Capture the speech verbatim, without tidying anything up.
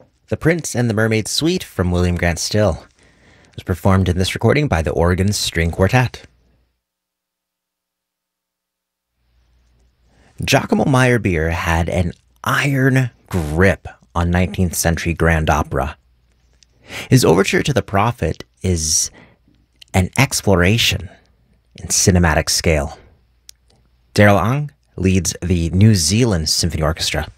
The Prince and the Mermaid Suite from William Grant Still. It was performed in this recording by the Oregon String Quartet. Giacomo Meyerbeer had an iron grip on nineteenth century grand opera. His overture to The Prophet is an exploration in cinematic scale. Daryl Ang leads the New Zealand Symphony Orchestra.